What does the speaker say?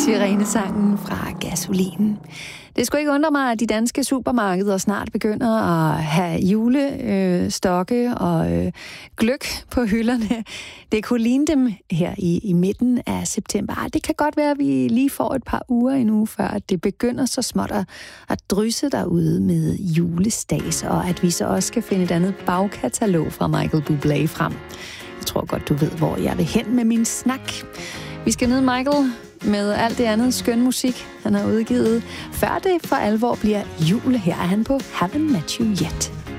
Sirenesangen fra Gasolin. Det skulle ikke undre mig, at de danske supermarkeder snart begynder at have julestokke og gløgg på hylderne. Det kunne ligne dem her i midten af september. Det kan godt være, at vi lige får et par uger endnu, før at det begynder så småt at drysse derude med julestads, og at vi så også skal finde et andet bagkatalog fra Michael Bublé frem. Jeg tror godt, du ved, hvor jeg vil hen med min snak. Vi skal ned, Michael, med alt det andet skøn musik, han har udgivet, før det for alvor bliver jul. Her er han på Haven't Met You Yet.